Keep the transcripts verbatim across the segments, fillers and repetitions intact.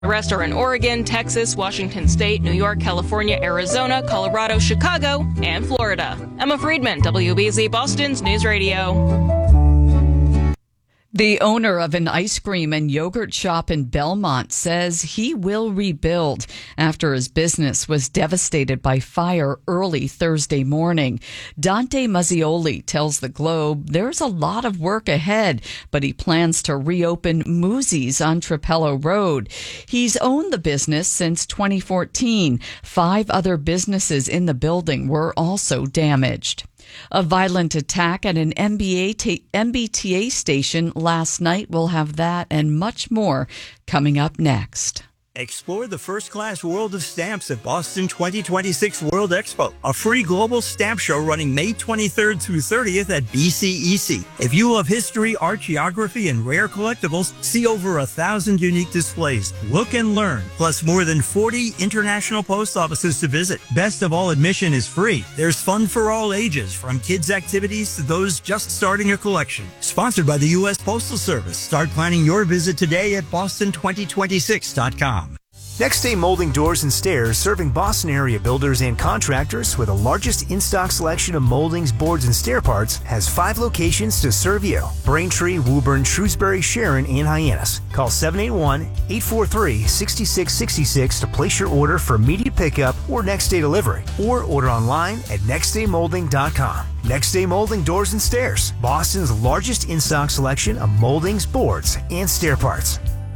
The rest are in Oregon, Texas, Washington State, New York, California, Arizona, Colorado, Chicago, and Florida. Emma Friedman, W B Z Boston's News Radio. The owner of an ice cream and yogurt shop in Belmont says he will rebuild after his business was devastated by fire early Thursday morning. Dante Mazzioli tells the Globe there's a lot of work ahead, but he plans to reopen Moosey's on Trapello Road. He's owned the business since twenty fourteen. Five other businesses in the building were also damaged. A violent attack at an M B T A station last night. We'll have that and much more coming up next. Explore the first-class world of stamps at Boston twenty twenty-six World Expo, a free global stamp show running May twenty-third through thirtieth at B C E C. If you love history, art, geography, and rare collectibles, see over a thousand unique displays. Look and learn, plus more than forty international post offices to visit. Best of all, admission is free. There's fun for all ages, from kids' activities to those just starting a collection. Sponsored by the U S Postal Service. Start planning your visit today at boston twenty twenty-six dot com. Next Day Molding Doors and Stairs, serving Boston area builders and contractors with the largest in-stock selection of moldings, boards, and stair parts, has five locations to serve you. Braintree, Woburn, Shrewsbury, Sharon, and Hyannis. Call seven eight one, eight four three, six six six six to place your order for immediate pickup or next day delivery, or order online at next day molding dot com. Next Day Molding Doors and Stairs, Boston's largest in-stock selection of moldings, boards, and stair parts.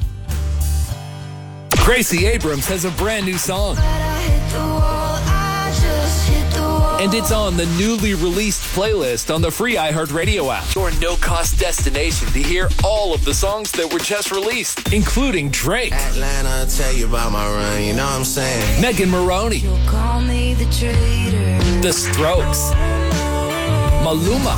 Gracie Abrams has a brand new song. And it's on the newly released playlist on the free iHeartRadio app. Your no-cost destination to hear all of the songs that were just released, including Drake, Atlanta, tell you about my run, you know what I'm saying? Megan Maroney, Call me the traitor. The Strokes, Maluma,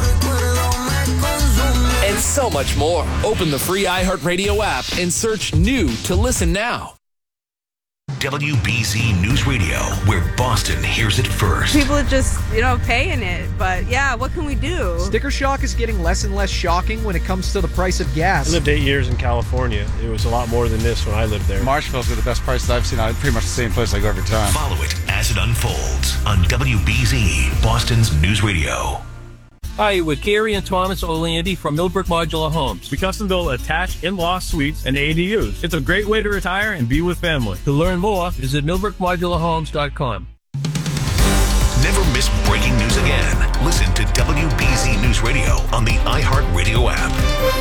and so much more. Open the free iHeartRadio app and search new to listen now. W B Z News Radio, where Boston hears it first. People are just, you know, paying it. But yeah, what can we do? Sticker shock is getting less and less shocking when it comes to the price of gas. I lived eight years in California. It was a lot more than this when I lived there. Marshall's got the best prices I've seen. Pretty much the same place I go every time. Follow it as it unfolds on W B Z, Boston's News Radio. Hi, with Gary and Thomas Oleandy from Millbrook Modular Homes. We custom build attached in-law suites and A D Us. It's a great way to retire and be with family. To learn more, visit millbrook modular homes dot com. Never miss breaking news again. Listen to W B Z News Radio on the iHeartRadio app.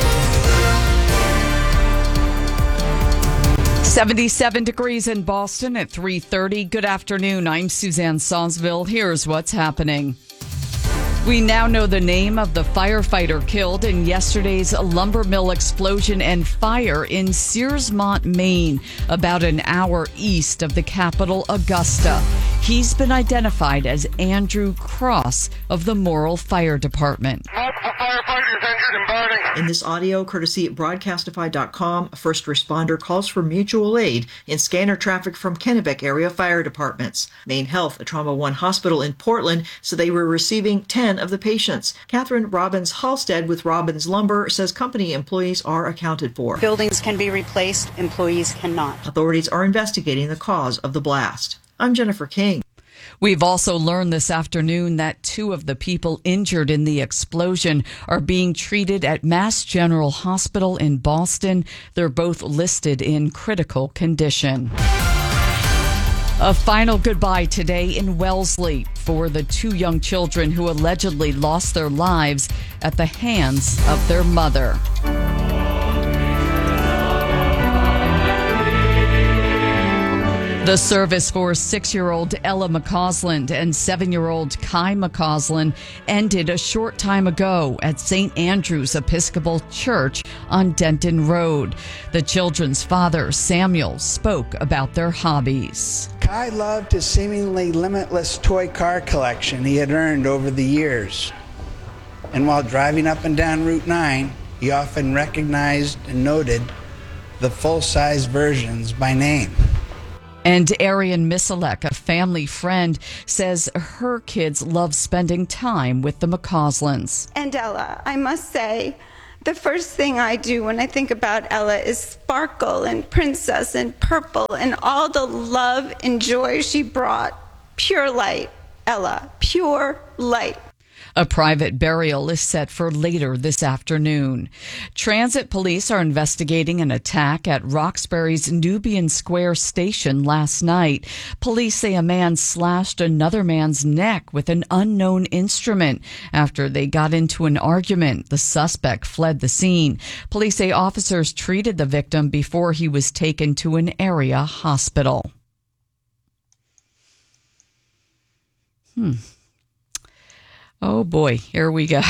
seventy-seven degrees in Boston at three thirty. Good afternoon. I'm Suzanne Sonsville. Here's what's happening. We now know the name of the firefighter killed in yesterday's lumber mill explosion and fire in Searsmont, Maine, about an hour east of the capital, Augusta. He's been identified as Andrew Cross of the Morrill Fire Department. Multiple firefighters injured and burning. In this audio, courtesy broadcastify dot com, a first responder calls for mutual aid in scanner traffic from Kennebec area fire departments. Maine Health, a Trauma One hospital in Portland, said they were receiving ten of the patients. Catherine Robbins Halstead with Robbins Lumber says company employees are accounted for. Buildings can be replaced, employees cannot. Authorities are investigating the cause of the blast. I'm Jennifer King. We've also learned this afternoon that two of the people injured in the explosion are being treated at Mass General Hospital in Boston. They're both listed in critical condition. A final goodbye today in Wellesley for the two young children who allegedly lost their lives at the hands of their mother. The service for six-year-old Ella McCausland and seven-year-old Kai McCausland ended a short time ago at Saint Andrew's Episcopal Church on Denton Road. The children's father, Samuel, spoke about their hobbies. Kai loved his seemingly limitless toy car collection he had earned over the years. And while driving up and down Route nine, he often recognized and noted the full-size versions by name. And Arian Misalek, a family friend, says her kids love spending time with the McCauslands. And Ella, I must say The first thing I do when I think about Ella is sparkle and princess and purple and all the love and joy she brought. Pure light, Ella, pure light. A private burial is set for later this afternoon. Transit police are investigating an attack at Roxbury's Nubian Square station last night. Police say a man slashed another man's neck with an unknown instrument after they got into an argument. The suspect fled the scene. Police say officers treated the victim before he was taken to an area hospital. Hmm. Oh boy, here we go.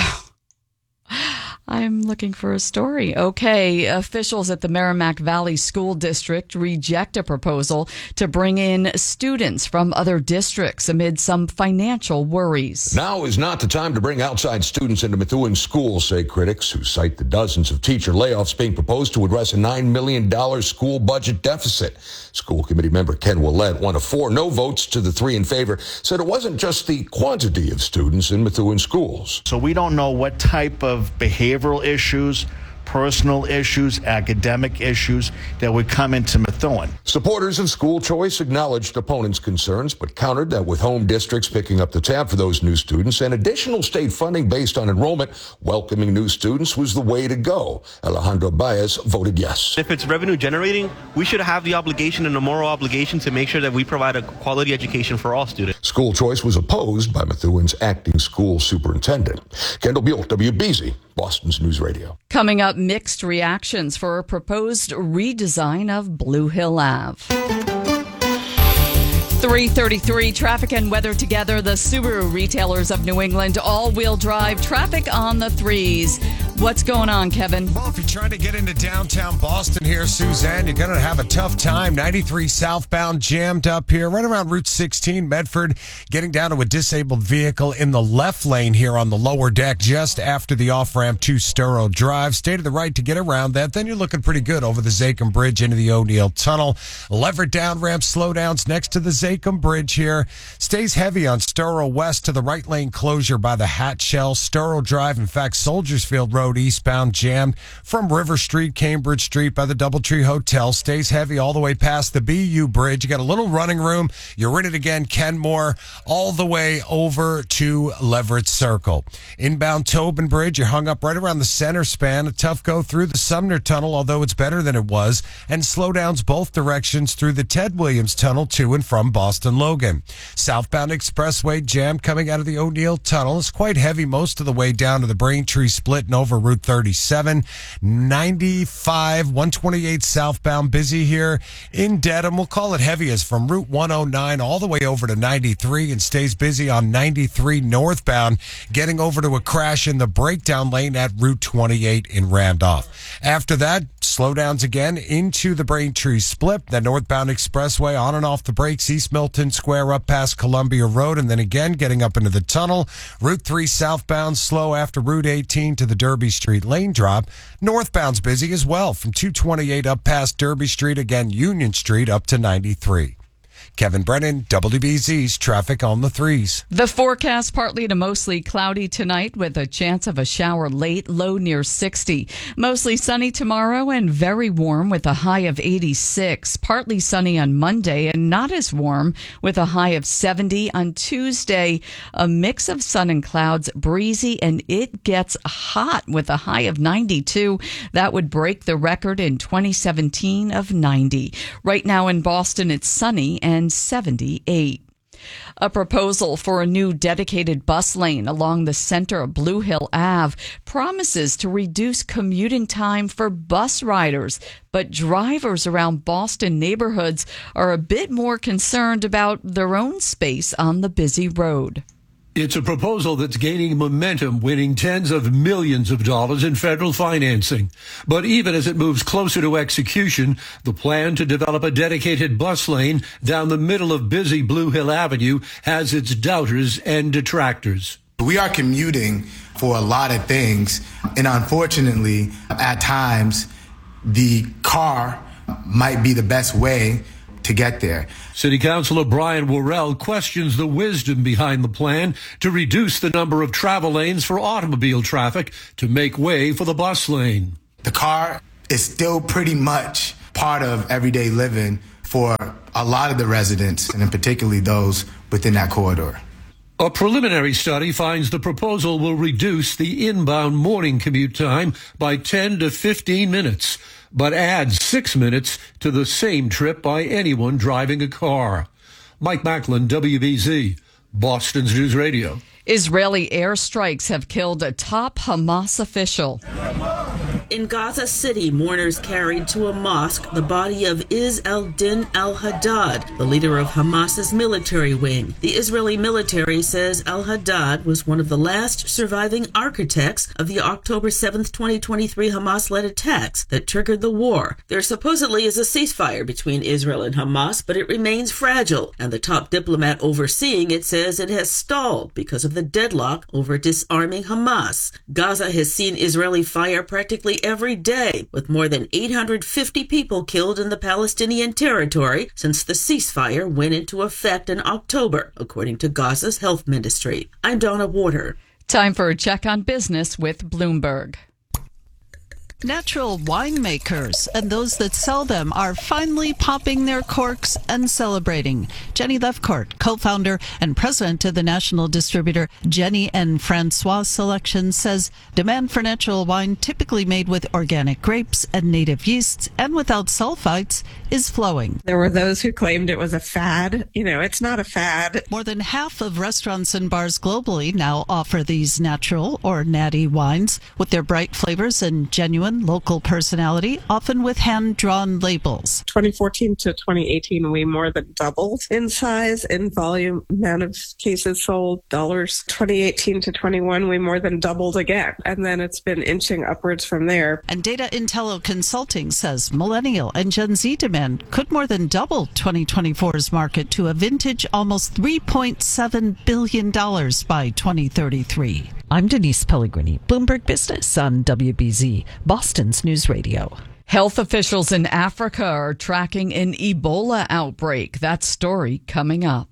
I'm looking for a story. Okay, officials at the Merrimack Valley School District reject a proposal to bring in students from other districts amid some financial worries. Now is not the time to bring outside students into Methuen schools, say critics, who cite the dozens of teacher layoffs being proposed to address a nine million dollars school budget deficit. School committee member Ken Willett, one of four no votes to the three in favor, said it wasn't just the quantity of students in Methuen schools. So we don't know what type of behavior Behavioral issues, personal issues, academic issues that would come into Methuen. Supporters of school choice acknowledged opponents' concerns, but countered that with home districts picking up the tab for those new students and additional state funding based on enrollment, welcoming new students was the way to go. Alejandro Baez voted yes. If it's revenue generating, we should have the obligation and a moral obligation to make sure that we provide a quality education for all students. School choice was opposed by Methuen's acting school superintendent. Kendall Buell, W B Z, Boston's News Radio. Coming up, mixed reactions for a proposed redesign of Blue Hill Avenue. three thirty-three, traffic and weather together. The Subaru retailers of New England, all-wheel drive, traffic on the threes. What's going on, Kevin? Well, if you're trying to get into downtown Boston here, Suzanne, you're going to have a tough time. ninety-three southbound jammed up here, right around Route sixteen, Medford, getting down to a disabled vehicle in the left lane here on the lower deck, just after the off-ramp to Storrow Drive. Stay to the right to get around that. Then you're looking pretty good over the Zakim Bridge into the O'Neill Tunnel. Leverett down ramp slowdowns next to the Zakim Bridge here. Stays heavy on Storrow West to the right lane closure by the Hatchell. Storrow Drive, in fact, Soldiers Field Road eastbound jammed from River Street, Cambridge Street by the Doubletree Hotel. Stays heavy all the way past the B U Bridge. You got a little running room. You're in it again, Kenmore, all the way over to Leverett Circle. Inbound Tobin Bridge, you're hung up right around the center span. A tough go through the Sumner Tunnel, although it's better than it was. And slowdowns both directions through the Ted Williams Tunnel to and from Boston Logan. Southbound Expressway jammed coming out of the O'Neill Tunnel. It's quite heavy most of the way down to the Braintree Split and over Route thirty-seven. ninety-five, one twenty-eight southbound busy here in Dedham. We'll call it heavy as from Route one oh nine all the way over to ninety-three, and stays busy on ninety-three northbound, getting over to a crash in the breakdown lane at Route twenty-eight in Randolph. After that, slowdowns again into the Braintree Split, then northbound expressway on and off the brakes, East Milton Square up past Columbia Road, and then again getting up into the tunnel. Route three southbound slow after Route eighteen to the Derby Street lane drop. Northbound's busy as well from two twenty-eight up past Derby Street, again Union Street up to ninety-three. Kevin Brennan, W B Z's Traffic on the Threes. The forecast, partly to mostly cloudy tonight with a chance of a shower late, low near sixty. Mostly sunny tomorrow and very warm with a high of eighty-six. Partly sunny on Monday and not as warm with a high of seventy. On Tuesday, a mix of sun and clouds, breezy, and it gets hot with a high of ninety-two. That would break the record in twenty seventeen of ninety. Right now in Boston, it's sunny and seventy-eight. A proposal for a new dedicated bus lane along the center of Blue Hill Avenue promises to reduce commuting time for bus riders, but drivers around Boston neighborhoods are a bit more concerned about their own space on the busy road. It's a proposal that's gaining momentum, winning tens of millions of dollars in federal financing. But even as it moves closer to execution, the plan to develop a dedicated bus lane down the middle of busy Blue Hill Avenue has its doubters and detractors. We are commuting for a lot of things, and unfortunately, at times, the car might be the best way to get there. City Councilor Brian Worrell questions the wisdom behind the plan to reduce the number of travel lanes for automobile traffic to make way for the bus lane. The car is still pretty much part of everyday living for a lot of the residents, and in particularly those within that corridor. A preliminary study finds the proposal will reduce the inbound morning commute time by ten to fifteen minutes, but adds six minutes to the same trip by anyone driving a car. Mike Macklin, W B Z, Boston's News Radio. Israeli airstrikes have killed a top Hamas official. In Gaza City, mourners carried to a mosque the body of Izz al-Din al-Haddad, the leader of Hamas's military wing. The Israeli military says al-Haddad was one of the last surviving architects of the October seventh, twenty twenty-three Hamas-led attacks that triggered the war. There supposedly is a ceasefire between Israel and Hamas, but it remains fragile, and the top diplomat overseeing it says it has stalled because of the deadlock over disarming Hamas. Gaza has seen Israeli fire practically every day, with more than eight hundred fifty people killed in the Palestinian territory since the ceasefire went into effect in October, according to Gaza's health ministry. I'm Donna Warder. Time for a check on business with Bloomberg. Natural winemakers and those that sell them are finally popping their corks and celebrating. Jenny Lefcourt, co-founder and president of the national distributor Jenny and Francois Selection, says demand for natural wine, typically made with organic grapes and native yeasts and without sulfites, is flowing. There were those who claimed it was a fad. You know, it's not a fad. More than half of restaurants and bars globally now offer these natural or natty wines with their bright flavors and genuine local personality, often with hand-drawn labels. twenty fourteen to twenty eighteen, we more than doubled in size, in volume, amount of cases sold, dollars. twenty eighteen to twenty-one, we more than doubled again. And then it's been inching upwards from there. And Data Intello Consulting says millennial and Gen Z demand could more than double twenty twenty-four's market to a vintage almost three point seven billion dollars by twenty thirty-three. I'm Denise Pellegrini, Bloomberg Business on W B Z, Boston's News Radio. Health officials in Africa are tracking an Ebola outbreak. That story coming up.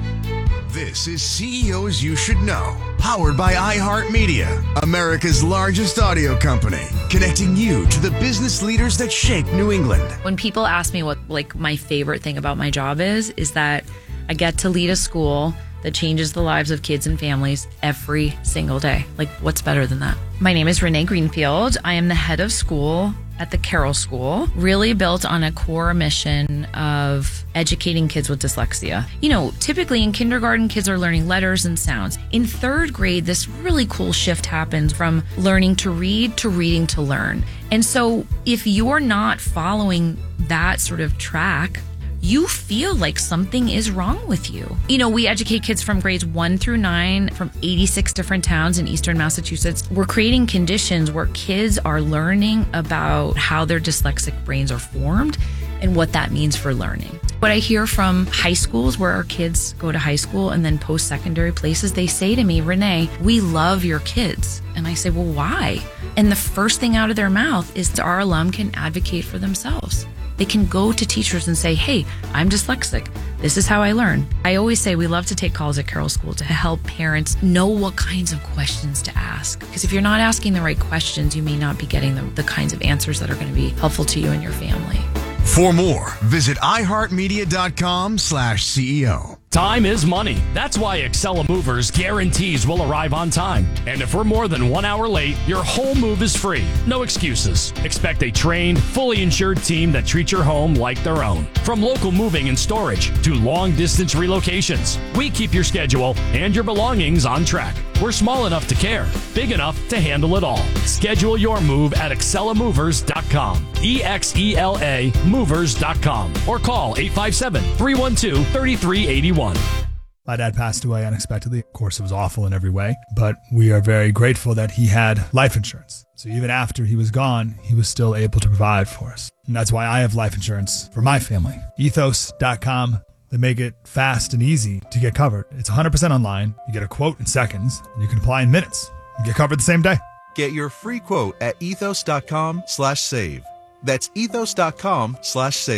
This is C E Os You Should Know, powered by iHeartMedia, America's largest audio company, connecting you to the business leaders that shape New England. When people ask me what like my favorite thing about my job is, is that I get to lead a school that changes the lives of kids and families every single day. Like, what's better than that? My name is Renee Greenfield. I am the head of school at the Carroll School, really built on a core mission of educating kids with dyslexia. You know, typically in kindergarten, kids are learning letters and sounds. In third grade, this really cool shift happens from learning to read to reading to learn. And so if you're not following that sort of track, you feel like something is wrong with you. You know, we educate kids from grades one through nine from eighty-six different towns in eastern Massachusetts. We're creating conditions where kids are learning about how their dyslexic brains are formed and what that means for learning. What I hear from high schools where our kids go to high school and then post-secondary places, they say to me, Renee, we love your kids. And I say, well, why? And the first thing out of their mouth is that our alum can advocate for themselves. They can go to teachers and say, hey, I'm dyslexic. This is how I learn. I always say we love to take calls at Carroll School to help parents know what kinds of questions to ask. Because if you're not asking the right questions, you may not be getting the, the kinds of answers that are going to be helpful to you and your family. For more, visit iHeartMedia.com slash CEO. Time is money. That's why Excella Movers guarantees we'll arrive on time. And if we're more than one hour late, your whole move is free. No excuses. Expect a trained, fully insured team that treats your home like their own. From local moving and storage to long-distance relocations, we keep your schedule and your belongings on track. We're small enough to care, big enough to handle it all. Schedule your move at Excella Movers dot com. E X E L A Movers dot com. Or call eight five seven, three one two, three three eight one. My dad passed away unexpectedly. Of course, it was awful in every way, but we are very grateful that he had life insurance. So even after he was gone, he was still able to provide for us. And that's why I have life insurance for my family. Ethos dot com. They make it fast and easy to get covered. It's one hundred percent online. You get a quote in seconds, and you can apply in minutes and get covered the same day. Get your free quote at ethos dot com slash save. That's ethos dot com slash save.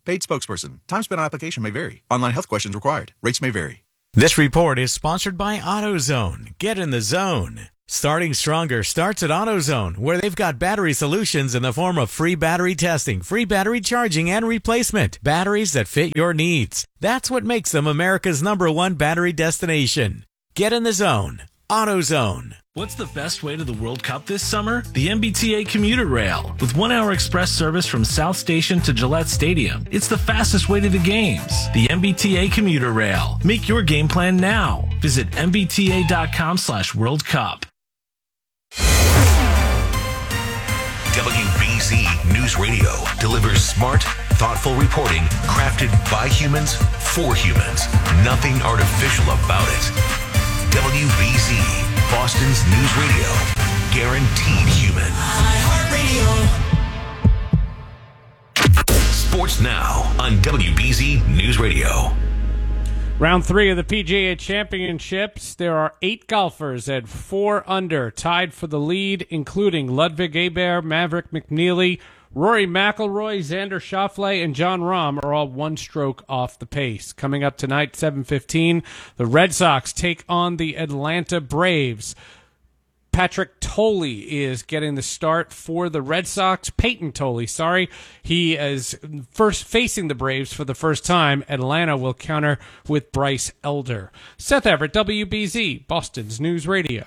Paid spokesperson. Time spent on application may vary. Online health questions required. Rates may vary. This report is sponsored by AutoZone. Get in the zone. Starting stronger starts at AutoZone, where they've got battery solutions in the form of free battery testing, free battery charging, and replacement. Batteries that fit your needs. That's what makes them America's number one battery destination. Get in the zone. AutoZone. What's the best way to the World Cup this summer? The M B T A Commuter Rail. With one-hour express service from South Station to Gillette Stadium, it's the fastest way to the games. The M B T A Commuter Rail. Make your game plan now. Visit M B T A dot com slash World Cup. W B Z News Radio delivers smart, thoughtful reporting crafted by humans for humans. Nothing artificial about it. W B Z, Boston's news radio. Guaranteed human. Sports now on W B Z News Radio. Round three of the P G A Championships. There are eight golfers at four under, tied for the lead, including Ludwig Aberg, Maverick McNeely, Rory McIlroy, Xander Schauffele, and Jon Rahm are all one stroke off the pace. Coming up tonight, seven fifteen, the Red Sox take on the Atlanta Braves. Patrick Tolley is getting the start for the Red Sox. Peyton Tolley, sorry. He is first facing the Braves for the first time. Atlanta will counter with Bryce Elder. Seth Everett, W B Z, Boston's News Radio.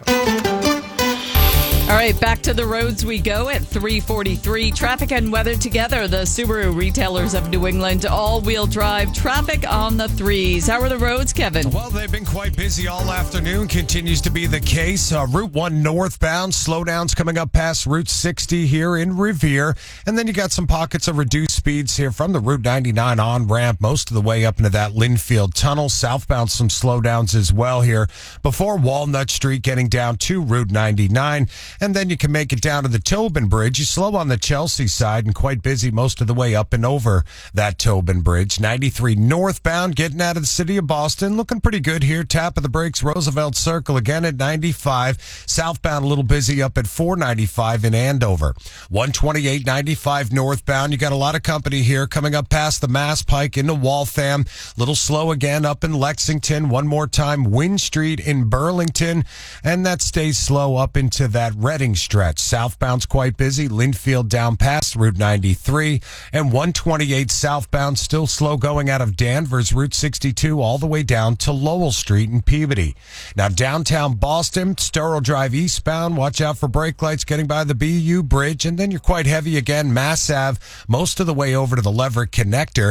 All right, back to the roads we go at three forty-three. Traffic and weather together. The Subaru retailers of New England, all-wheel drive traffic on the threes. How are the roads, Kevin? Well, they've been quite busy all afternoon. Continues to be the case. Uh, Route one northbound, slowdowns coming up past Route sixty here in Revere. And then you got some pockets of reduced speeds here from the Route ninety-nine on-ramp, most of the way up into that Linfield Tunnel. Southbound, some slowdowns as well here before Walnut Street, getting down to Route ninety-nine. And then you can make it down to the Tobin Bridge. You slow on the Chelsea side and quite busy most of the way up and over that Tobin Bridge. ninety-three northbound, getting out of the city of Boston. Looking pretty good here. Tap of the brakes, Roosevelt Circle again at ninety-five. Southbound a little busy up at four ninety-five in Andover. one twenty-eight ninety-five northbound. You got a lot of company here coming up past the Mass Pike into Waltham. Little slow again up in Lexington. One more time, Wynn Street in Burlington. And that stays slow up into that Reading stretch. Southbound's quite busy. Linfield down past Route ninety-three. And one twenty-eight southbound still slow going out of Danvers, Route sixty-two, all the way down to Lowell Street in Peabody. Now downtown Boston, Sterl Drive eastbound. Watch out for brake lights getting by the B U Bridge. And then you're quite heavy again. Mass Ave, most of the way over to the Leverett Connector.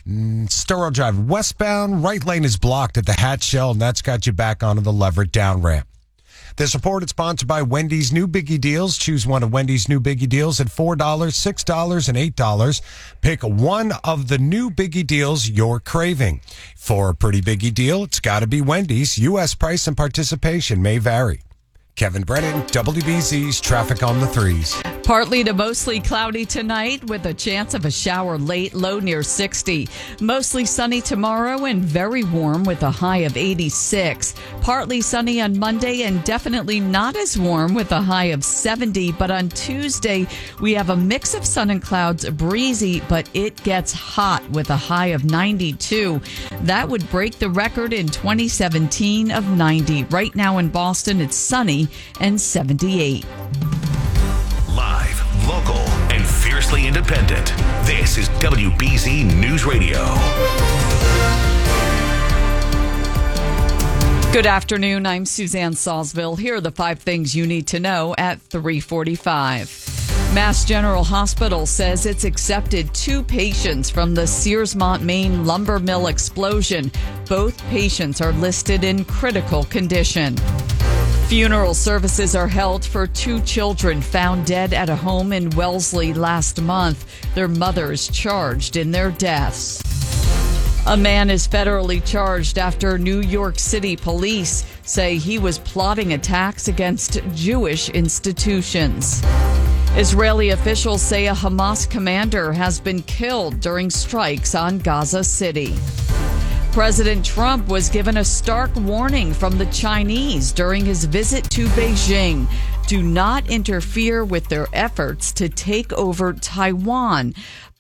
Sterl Drive westbound. Right lane is blocked at the Hatch Shell, and that's got you back onto the Leverett down ramp. This report is sponsored by Wendy's New Biggie Deals. Choose one of Wendy's New Biggie Deals at four dollars, six dollars, and eight dollars. Pick one of the new Biggie Deals you're craving. For a pretty biggie deal, it's got to be Wendy's. U S price and participation may vary. Kevin Brennan, W B Z's Traffic on the Threes. Partly to mostly cloudy tonight with a chance of a shower late, low near sixty. Mostly sunny tomorrow and very warm with a high of eighty-six. Partly sunny on Monday and definitely not as warm with a high of seventy. But on Tuesday, we have a mix of sun and clouds, breezy, but it gets hot with a high of ninety-two. That would break the record in twenty seventeen of ninety. Right now in Boston, it's sunny and seventy-eight. Live, local, and fiercely independent. This is W B Z News Radio. Good afternoon. I'm Suzanne Salzville. Here are the five things you need to know at three forty-five. Mass General Hospital says it's accepted two patients from the Searsmont, Maine lumber mill explosion. Both patients are listed in critical condition. Funeral services are held for two children found dead at a home in Wellesley last month. Their mothers charged in their deaths. A man is federally charged after New York City police say he was plotting attacks against Jewish institutions. Israeli officials say a Hamas commander has been killed during strikes on Gaza City. President Trump was given a stark warning from the Chinese during his visit to Beijing. Do not interfere with their efforts to take over Taiwan.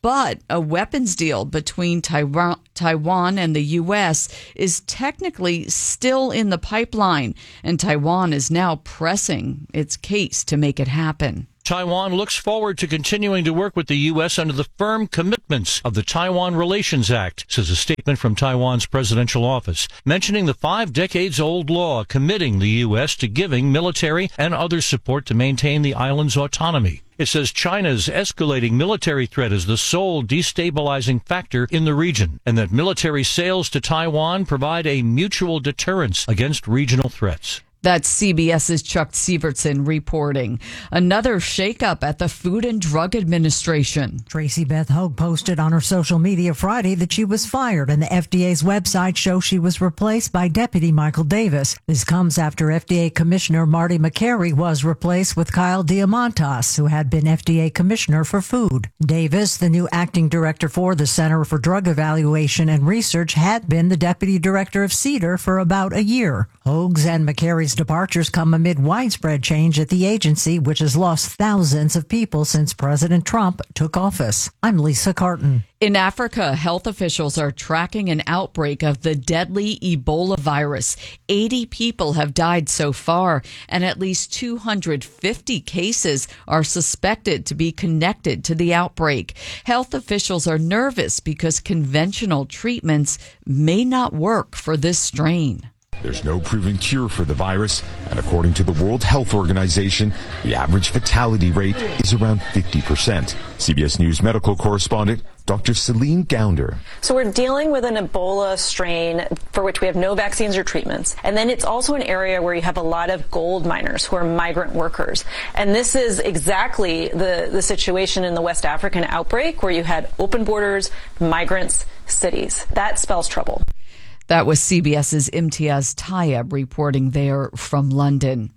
But a weapons deal between Taiwan, Taiwan and the U S is technically still in the pipeline, and Taiwan is now pressing its case to make it happen. Taiwan looks forward to continuing to work with the U S under the firm commitments of the Taiwan Relations Act, says a statement from Taiwan's presidential office, mentioning the five decades old law committing the U S to giving military and other support to maintain the island's autonomy. It says China's escalating military threat is the sole destabilizing factor in the region, and that military sales to Taiwan provide a mutual deterrence against regional threats. That's CBS's Chuck Sievertson reporting. Another shakeup at the Food and Drug Administration. Tracy Beth Hogue posted on her social media Friday that she was fired, and the F D A's website shows she was replaced by Deputy Michael Davis. This comes after F D A Commissioner Marty McCary was replaced with Kyle Diamantas, who had been F D A Commissioner for Food. Davis, the new acting director for the Center for Drug Evaluation and Research, had been the Deputy Director of CDER for about a year. Hogue's and McCary's departures come amid widespread change at the agency, which has lost thousands of people since President Trump took office. I'm Lisa Carton. In Africa, health officials are tracking an outbreak of the deadly Ebola virus. eighty people have died so far, and at least two hundred fifty cases are suspected to be connected to the outbreak. Health officials are nervous because conventional treatments may not work for this strain. There's no proven cure for the virus, and according to the World Health Organization, the average fatality rate is around fifty percent. C B S News medical correspondent Doctor Celine Gounder. So we're dealing with an Ebola strain for which we have no vaccines or treatments. And then it's also an area where you have a lot of gold miners who are migrant workers. And this is exactly the, the situation in the West African outbreak, where you had open borders, migrants, cities. That spells trouble. That was CBS's Imtiaz Tayeb reporting there from London.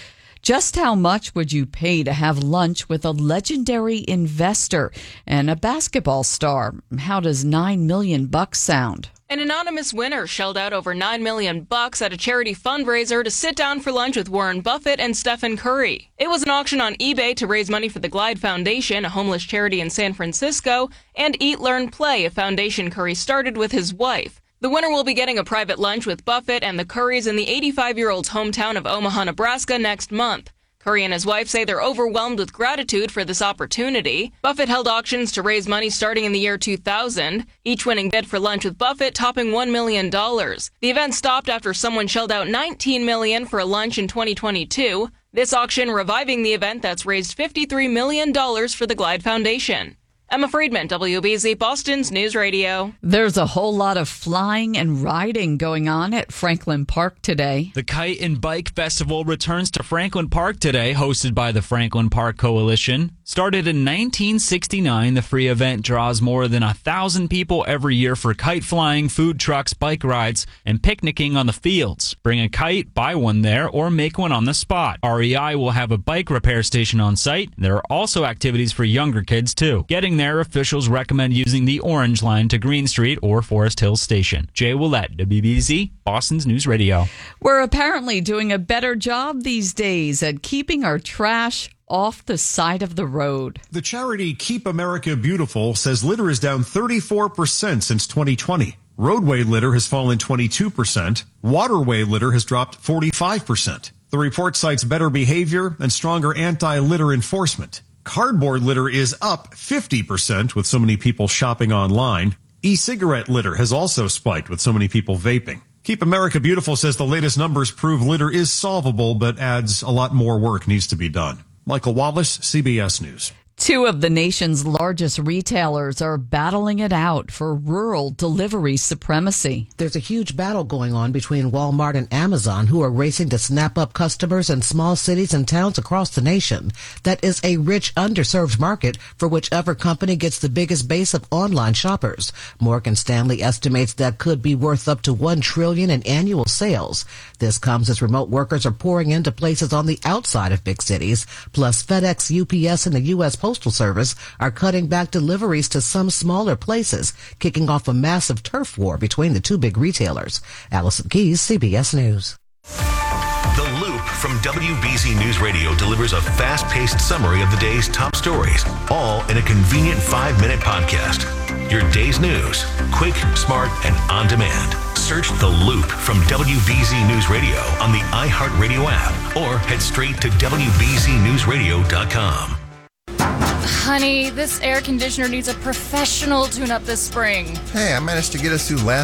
Just how much would you pay to have lunch with a legendary investor and a basketball star? How does nine million bucks sound? An anonymous winner shelled out over nine million bucks at a charity fundraiser to sit down for lunch with Warren Buffett and Stephen Curry. It was an auction on eBay to raise money for the Glide Foundation, a homeless charity in San Francisco, and Eat, Learn, Play, a foundation Curry started with his wife. The winner will be getting a private lunch with Buffett and the Currys in the eighty-five-year-old's hometown of Omaha, Nebraska next month. Curry and his wife say they're overwhelmed with gratitude for this opportunity. Buffett held auctions to raise money starting in the year two thousand, each winning bid for lunch with Buffett topping one million dollars. The event stopped after someone shelled out nineteen million dollars for a lunch in twenty twenty-two. This auction reviving the event that's raised fifty-three million dollars for the Glide Foundation. Emma Friedman, W B Z Boston's News Radio. There's a whole lot of flying and riding going on at Franklin Park today. The Kite and Bike Festival returns to Franklin Park today, hosted by the Franklin Park Coalition. Started in nineteen sixty-nine, the free event draws more than a thousand people every year for kite flying, food trucks, bike rides, and picnicking on the fields. Bring a kite, buy one there, or make one on the spot. R E I will have a bike repair station on site. There are also activities for younger kids, too. Getting there, officials recommend using the Orange Line to Green Street or Forest Hills Station. Jay Willett, W B Z, Boston's News Radio. We're apparently doing a better job these days at keeping our trash off the side of the road. The charity Keep America Beautiful says litter is down thirty-four percent since twenty twenty. Roadway litter has fallen twenty-two percent. Waterway litter has dropped forty-five percent. The report cites better behavior and stronger anti-litter enforcement. Cardboard litter is up fifty percent with so many people shopping online. E-cigarette litter has also spiked with so many people vaping. Keep America Beautiful says the latest numbers prove litter is solvable, but adds a lot more work needs to be done. Michael Wallace, C B S News. Two of the nation's largest retailers are battling it out for rural delivery supremacy. There's a huge battle going on between Walmart and Amazon, who are racing to snap up customers in small cities and towns across the nation. That is a rich, underserved market for whichever company gets the biggest base of online shoppers. Morgan Stanley estimates that could be worth up to one trillion dollars in annual sales. This comes as remote workers are pouring into places on the outside of big cities. Plus, FedEx, U P S, and the U S Postal Service are cutting back deliveries to some smaller places, kicking off a massive turf war between the two big retailers. Allison Keyes, C B S News. The Loop from W B Z News Radio delivers a fast-paced summary of the day's top stories, all in a convenient five-minute podcast. Your day's news, quick, smart, and on demand. Search The Loop from W B Z News Radio on the iHeartRadio app or head straight to W B Z news radio dot com. Honey, this air conditioner needs a professional tune-up this spring. Hey, I managed to get us through last